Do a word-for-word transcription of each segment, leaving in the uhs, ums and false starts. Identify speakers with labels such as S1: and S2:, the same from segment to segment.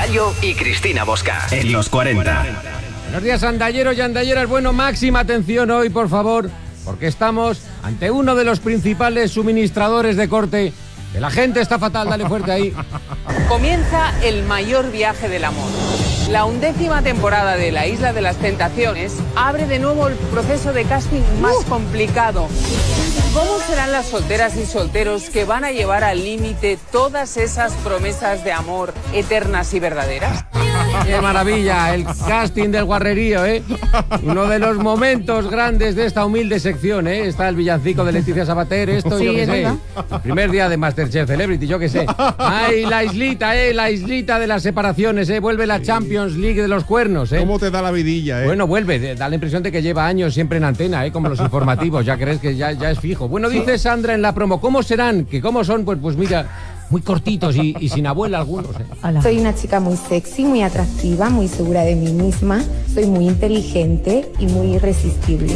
S1: Gallo y Cristina Bosca. En los cuarenta.
S2: Buenos días, andalleros y andalleras. Bueno, máxima atención hoy, por favor, porque estamos ante uno de los principales suministradores de corte. Que la gente está fatal, dale fuerte ahí.
S3: Comienza el mayor viaje del amor. La undécima temporada de La Isla de las Tentaciones abre de nuevo el proceso de casting más uh. complicado. ¿Cómo serán las solteras y solteros que van a llevar al límite todas esas promesas de amor eternas y verdaderas?
S2: ¡Qué maravilla! El casting del guarrerío, ¿eh? Uno de los momentos grandes de esta humilde sección, ¿eh? Está el villancico de Leticia Sabater, esto
S4: sí,
S2: yo qué sé.
S4: ¿verdad?
S2: El primer día de Masterchef Celebrity, yo qué sé. ¡Ay, la islita, eh! La islita de las separaciones, ¿eh? Vuelve la Champions League de los cuernos, ¿eh?
S5: ¿Cómo te da la vidilla, eh?
S2: Bueno, vuelve. Da la impresión de que lleva años siempre en antena, ¿eh? Como los informativos. Ya crees que ya, ya es fijo. Bueno, dice Sandra en la promo, ¿cómo serán? ¿Que cómo son? Pues, pues mira, muy cortitos y, y sin abuela algunos, ¿eh?
S6: Soy una chica muy sexy, muy atractiva, muy segura de mí misma. Soy muy inteligente y muy irresistible.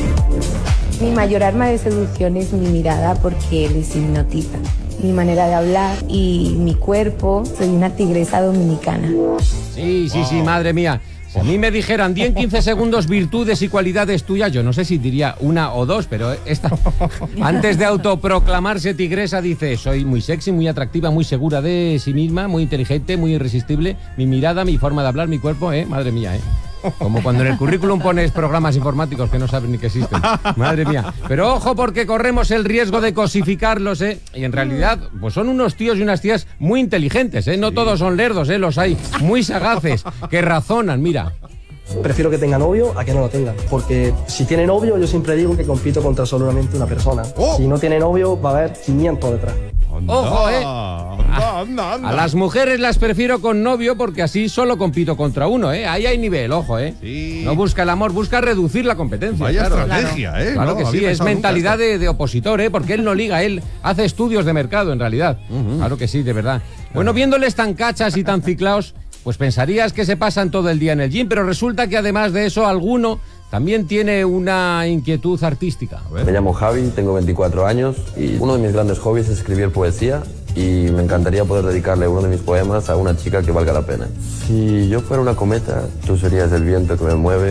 S6: Mi mayor arma de seducción es mi mirada porque les hipnotiza. Mi manera de hablar y mi cuerpo. Soy una tigresa dominicana.
S2: Sí, sí, sí, madre mía. Si a mí me dijeran diez en quince segundos virtudes y cualidades tuyas, yo no sé si diría una o dos, pero esta, antes de autoproclamarse tigresa, dice: soy muy sexy, muy atractiva, muy segura de sí misma, muy inteligente, muy irresistible. Mi mirada, mi forma de hablar, mi cuerpo, eh, madre mía, eh. Como cuando en el currículum pones programas informáticos que no saben ni que existen. Madre mía. Pero ojo, porque corremos el riesgo de cosificarlos, ¿eh? Y en realidad, pues son unos tíos y unas tías muy inteligentes, ¿eh? No sí. Todos son lerdos, ¿eh? Los hay muy sagaces, que razonan, mira.
S7: Prefiero que tenga novio a que no lo tenga, porque si tiene novio yo siempre digo que compito contra solamente una persona. Oh. Si no tiene novio va a haber quinientos detrás.
S2: Anda, Ojo, eh. Anda, anda, anda. A las mujeres las prefiero con novio porque así solo compito contra uno, eh. Ahí hay nivel, ojo, eh. Sí. No busca el amor, busca reducir la competencia.
S5: Vaya
S2: claro.
S5: estrategia,
S2: claro.
S5: eh.
S2: Claro
S5: no,
S2: que sí, es mentalidad de, de opositor, eh. Porque él no liga, él hace estudios de mercado en realidad. Uh-huh. Claro que sí, de verdad. Bueno, viéndoles tan cachas y tan ciclaos, pues pensarías que se pasan todo el día en el gym, pero resulta que además de eso, alguno también tiene una inquietud artística.
S8: Me llamo Javi, tengo veinticuatro años y uno de mis grandes hobbies es escribir poesía y me encantaría poder dedicarle uno de mis poemas a una chica que valga la pena. Si yo fuera una cometa, tú serías el viento que me mueve,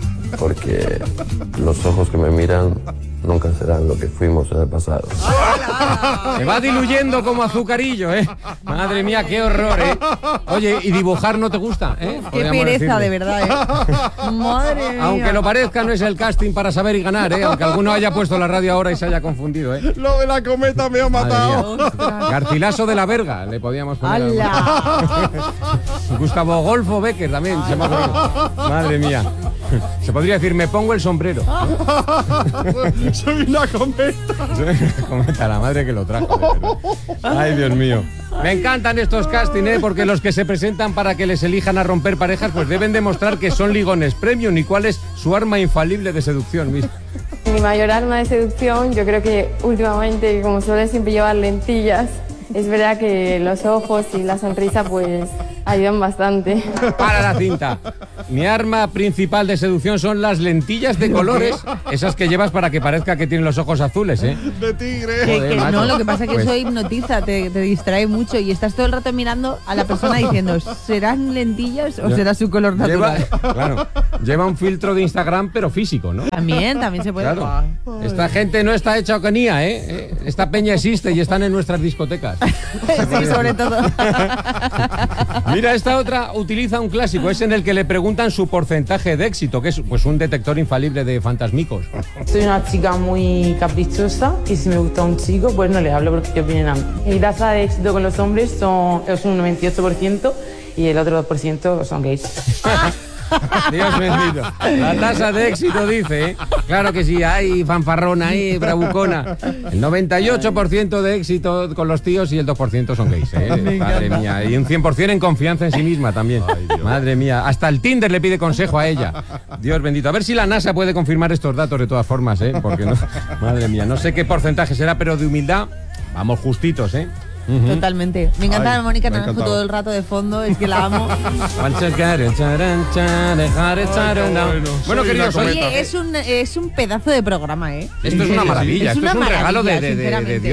S8: porque los ojos que me miran nunca serán lo que fuimos en el pasado.
S2: Se va diluyendo como azucarillo, ¿eh? Madre mía, qué horror, ¿eh? Oye, ¿y dibujar no te gusta, eh?
S4: Qué pereza, decirle. De verdad, ¿eh? Madre mía.
S2: Aunque lo parezca, no es el casting para saber y ganar, ¿eh? Aunque alguno haya puesto la radio ahora y se haya confundido, ¿eh?
S5: Lo de la cometa me ha matado.
S2: Garcilaso de la Verga, le podíamos poner. Gustavo Golfo Becker también, se me ha ocurrido. Madre mía. Se podría decir, me pongo el sombrero.
S5: Soy una cometa.
S2: Soy una cometa, la madre que lo trajo. Ay, Dios mío. Me encantan estos castings, ¿eh? Porque los que se presentan para que les elijan a romper parejas, pues deben demostrar que son ligones premium y cuál es su arma infalible de seducción. Mira.
S6: Mi mayor arma de seducción, yo creo que últimamente, como suele siempre llevar lentillas, es verdad que los ojos y la sonrisa pues ayudan bastante.
S2: Para la cinta. Mi arma principal de seducción son las lentillas de colores, esas que llevas para que parezca que tienen los ojos azules, ¿eh?
S5: De tigre.
S4: Que,
S2: Joder,
S4: que
S2: macho.
S4: no, lo que pasa es que
S2: Pues-
S4: eso hipnotiza, te, te distrae mucho y estás todo el rato mirando a la persona diciendo, ¿serán lentillas o será su color
S2: Lleva,
S4: natural?
S2: claro, lleva un filtro de Instagram, pero físico, ¿no?
S4: También, también se puede.
S2: Claro. Esta gente no está hecha ocanía, ¿eh? ¿eh? Esta peña existe y están en nuestras discotecas.
S4: Sí, sobre todo.
S2: Mira, esta otra utiliza un clásico, es en el que le preguntan su porcentaje de éxito, que es pues un detector infalible de fantasmicos.
S9: Soy una chica muy caprichosa y si me gusta un chico, pues no le hablo porque qué opinan a mí. Mi tasa de éxito con los hombres son, es un noventa y ocho por ciento y el otro dos por ciento son gays.
S2: Dios bendito. La tasa de éxito dice, ¿eh? Claro que sí, hay fanfarrona ahí, bravucona. El noventa y ocho por ciento de éxito con los tíos y el dos por ciento son gays, ¿eh? Madre mía. Y un cien por ciento en confianza en sí misma también. Ay, madre mía. Hasta el Tinder le pide consejo a ella. Dios bendito. A ver si la NASA puede confirmar estos datos de todas formas, ¿eh? Porque no, madre mía, no sé qué porcentaje será, pero de humildad vamos justitos, ¿eh?
S4: Uh-huh. Totalmente. Me encanta
S5: Ay,
S4: Mónica
S5: me ha
S4: Naranjo
S5: encantado.
S4: todo el rato de fondo, es que la amo.
S2: Bueno, queridos,
S4: Oye, es un, es un pedazo de programa, ¿eh?
S2: esto es una maravilla,
S4: Es
S2: esto
S4: una
S2: es un regalo de,
S4: maravilla,
S2: de, de, de
S4: sinceramente.
S2: Dios.